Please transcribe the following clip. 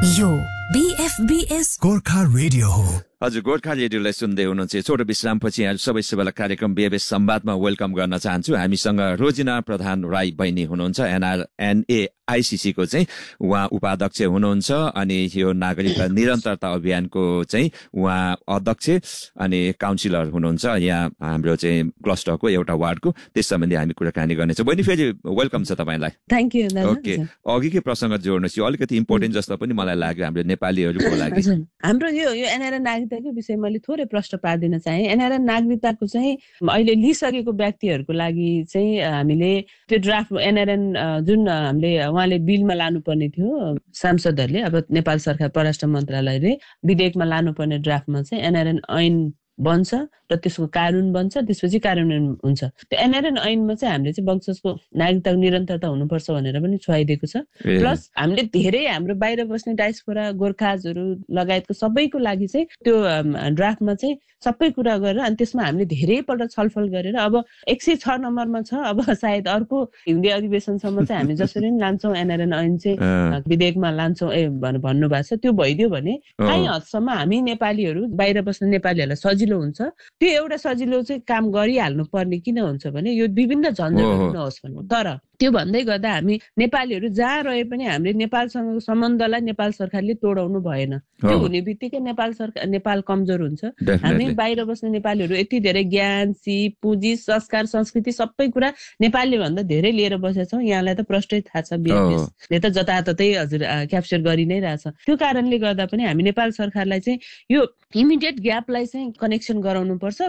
यो BFBS Gorkha radio हो। हजुर, गोर्खा रेडियोलाई सुन्दै हुनुहुन्छ। छोटो विश्रामपछि आज सबै सेवाला कार्यक्रम BFBS संवादमा वेलकम गर्न चाहन्छु। हामीसँग रोजिना प्रधान राई बहिनी हुनुहुन्छ, NAICC को चाहिँ उहाँ उपाध्यक्ष हुनुहुन्छ अनि यो नागरिकता निरन्तरता अभियानको चाहिँ उहाँ अध्यक्ष अनि काउन्सिलर हुनुहुन्छ यहाँ हाम्रो चाहिँ क्लस्टरको एउटा वार्डको। त्यस सम्बन्धी हामी कुराकानी गर्नेछौँ। बहिनी फेरि वेलकम छ तपाईँलाई। थ्याङ्क यू दादा। ओके, अघिकै प्रसङ्ग जोड्नुहोस्, यो अलिकति इम्पोर्टेन्ट जस्तो पनि मलाई लाग्यो हाम्रो नेपालीहरूको लागि। हाम्रो यो एनआरएन नागरिकताको विषय मैले थोरै प्रश्न पार्दिन चाहे। एनआरएन नागरिकताको चाहिँ अहिले लिइसकेको व्यक्तिहरूको लागि चाहिँ हामीले त्यो ड्राफ्ट एनआरएन जुन हामीले उहाँले बिलमा लानुपर्ने थियो सांसदहरूले, अब नेपाल सरकार परराष्ट्र मन्त्रालयले विधेयकमा लानुपर्ने ड्राफ्टमा चाहिँ एनआरएन ऐन बन्छ र त्यसको कानुन बन्छ, त्यसपछि कार्यान्वयन हुन्छ। त्यो एनआरएन ऐनमा चाहिँ हामीले चाहिँ वंशजको नागरिकताको निरन्तरता हुनुपर्छ भनेर पनि छुवाइदिएको छ। प्लस हामीले धेरै हाम्रो बाहिर बस्ने डायस्पोरा गोर्खाजहरू लगायतको सबैको लागि चाहिँ त्यो ड्राफ्टमा चाहिँ सबै कुरा गरेर अनि त्यसमा हामीले धेरैपल्ट छलफल गरेर अब 106 नम्बरमा छ। अब सायद अर्को हिन्दी अधिवेशनसम्म चाहिँ हामी जसरी पनि लान्छौँ एनआरएन ऐन चाहिँ विधेयकमा लान्छौँ भन्नु भएको छ। त्यो भइदियो भने काहीँ हदसम्म हामी नेपालीहरू बाहिर बस्ने नेपालीहरूलाई सजिलो हुन्छ। त्यो एउटा सजिलो चाहिँ काम गरिहाल्नु पर्ने किन हुन्छ भने यो विभिन्न झन्झटहरू नहोस् भन्नु। तर त्यो भन्दै गर्दा हामी नेपालीहरू जहाँ रहे पनि हामीले नेपालसँग सम्बन्धलाई नेपाल सरकारले तोडाउनु भएन। त्यो हुने बित्तिकै नेपाल कमजोर हुन्छ। हामी बाहिर बस्ने नेपालीहरू यति धेरै ज्ञान, सिप, पुँजी, संस्कार, संस्कृति सबै कुरा नेपालले भन्दा धेरै लिएर बसेका छौँ। यहाँलाई त प्रष्टै थाहा छ, BFBSले त जताततै हजुर क्याप्चर गरि नै रहेछ। त्यो कारणले गर्दा पनि हामी नेपाल सरकारलाई चाहिँ यो इमिडिएट ग्यापलाई चाहिँ कनेक्सन गराउनु पर्छ